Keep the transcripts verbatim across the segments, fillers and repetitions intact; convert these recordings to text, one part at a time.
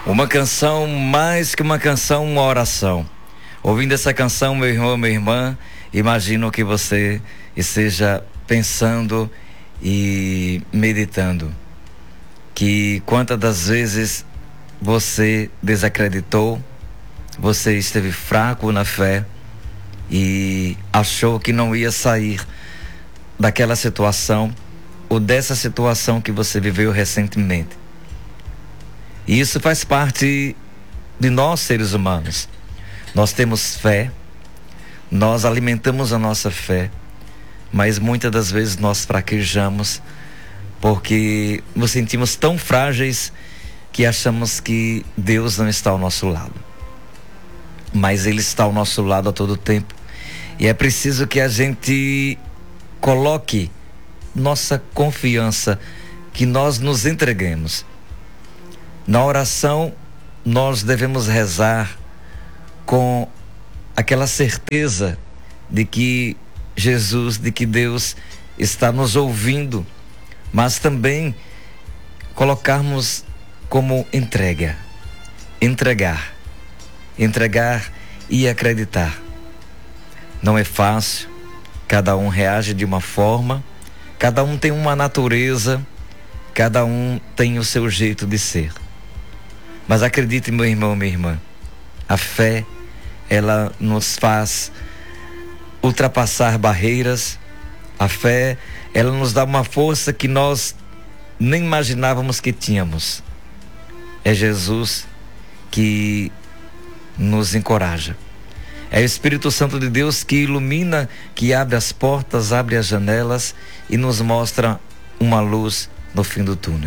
Uma canção, mais que uma canção, uma oração. Ouvindo essa canção, meu irmão, minha irmã, imagino que você esteja pensando e meditando que quantas das vezes você desacreditou, você esteve fraco na fé e achou que não ia sair daquela situação ou dessa situação que você viveu recentemente. E isso faz parte de nós, seres humanos. Nós temos fé, nós alimentamos a nossa fé, mas muitas das vezes nós fraquejamos porque nos sentimos tão frágeis que achamos que Deus não está ao nosso lado. Mas Ele está ao nosso lado a todo tempo. E é preciso que a gente coloque nossa confiança, que nós nos entreguemos. Na oração, nós devemos rezar com aquela certeza de que Jesus, de que Deus está nos ouvindo, mas também colocarmos como entrega, entregar, entregar e acreditar. Não é fácil, cada um reage de uma forma, cada um tem uma natureza, cada um tem o seu jeito de ser. Mas acredite, meu irmão, minha irmã, a fé, ela nos faz ultrapassar barreiras. A fé, ela nos dá uma força que nós nem imaginávamos que tínhamos. É Jesus que nos encoraja. É o Espírito Santo de Deus que ilumina, que abre as portas, abre as janelas e nos mostra uma luz no fim do túnel.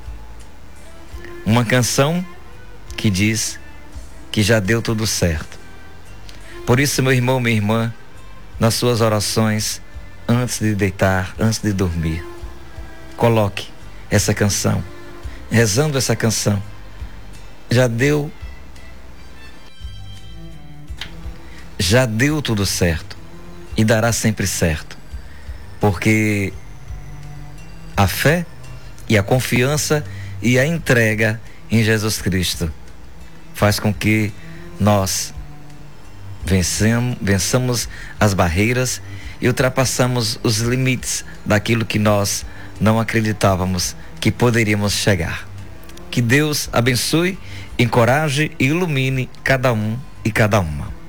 Uma canção que diz que já deu tudo certo. Por isso, meu irmão, minha irmã, nas suas orações, antes de deitar, antes de dormir, coloque essa canção, rezando essa canção. Já deu, já deu tudo certo e dará sempre certo, porque a fé e a confiança e a entrega em Jesus Cristo faz com que nós vençamos, vençamos as barreiras e ultrapassamos os limites daquilo que nós não acreditávamos que poderíamos chegar. Que Deus abençoe, encoraje e ilumine cada um e cada uma.